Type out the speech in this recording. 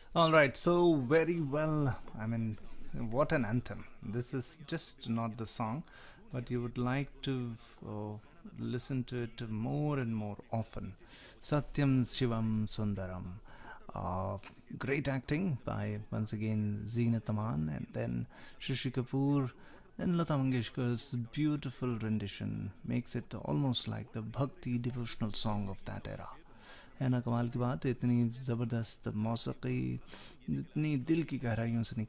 All right, so very well. I mean, what an anthem. This is just not the song, but you would like to uh, listen to it more and more often. Satyam Shivam Sundaram. Uh, Great acting by once again Zeenat Aman and then Shashi Kapoor and Lata Mangeshkar's beautiful rendition makes it almost like the bhakti devotional song of that era. है ना कमाल की बात है इतनी ज़बरदस्त मौसीकी इतनी दिल की गहराइयों से